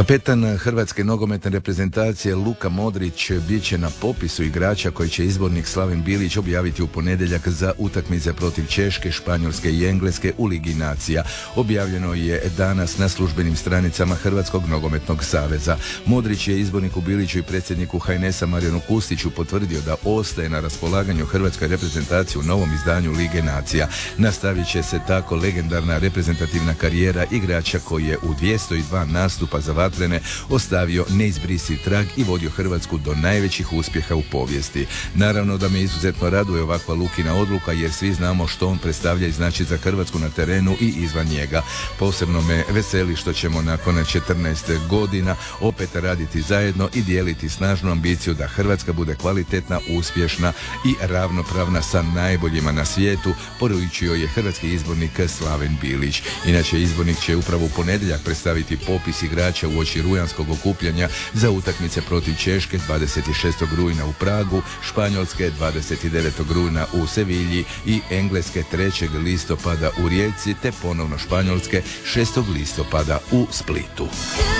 Kapetan hrvatske nogometne reprezentacije Luka Modrić bit će na popisu igrača koji će izbornik Slaven Bilić objaviti u ponedjeljak za utakmice protiv Češke, Španjolske i Engleske u Ligi nacija. Objavljeno je danas na službenim stranicama Hrvatskog nogometnog saveza. Modrić je izborniku Biliću i predsjedniku HNS-a Marijanu Kustiću potvrdio da ostaje na raspolaganju hrvatskoj reprezentaciji u novom izdanju Lige nacija. Nastavit će se tako legendarna reprezentativna karijera igrača koji je u 202 nastupa za vatrene ostavio neizbrisiv trag i vodio Hrvatsku do najvećih uspjeha u povijesti. Naravno da me izuzetno raduje ovakva Lukina odluka jer svi znamo što on predstavlja i znači za Hrvatsku na terenu i izvan njega. Posebno me veseli što ćemo nakon 14 godina opet raditi zajedno i dijeliti snažnu ambiciju da Hrvatska bude kvalitetna, uspješna i ravnopravna sa najboljima na svijetu, poručio je hrvatski izbornik Slaven Bilić. Inače, izbornik će upravo u ponedjeljak predstaviti popis igrača uoči rujanskog okupljanja za utakmice protiv Češke 26. rujna u Pragu, Španjolske 29. rujna u Sevilji i Engleske 3. listopada u Rijeci te ponovno Španjolske 6. listopada u Splitu.